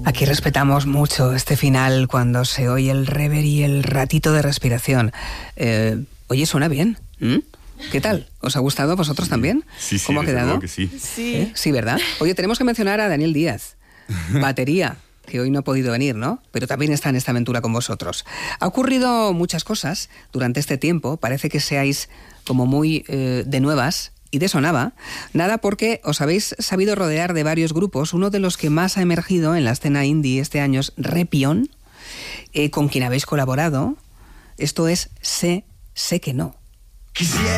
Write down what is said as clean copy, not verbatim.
Aquí respetamos mucho este final cuando se oye el rever y el ratito de respiración. Oye, suena bien. ¿Qué tal? ¿Os ha gustado a vosotros también? Sí, ¿Cómo ha quedado? Que sí. Sí, ¿verdad? Oye, tenemos que mencionar a Daniel Díaz, batería, que hoy no ha podido venir, ¿no? Pero también está en esta aventura con vosotros. Ha ocurrido muchas cosas durante este tiempo. Parece que seáis como muy de nuevas y de sonaba. Nada, porque os habéis sabido rodear de varios grupos. Uno de los que más ha emergido en la escena indie este año es Repion, con quien habéis colaborado. Esto es Sé que no. Quisiera